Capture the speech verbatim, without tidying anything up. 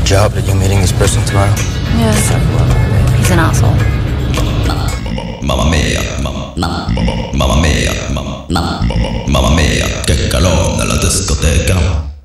job that you're meeting this person tomorrow? Yeah. He's an asshole. Mamma mia, mamma, mamma, mamma mia, mamma, mamma, mamma mia, che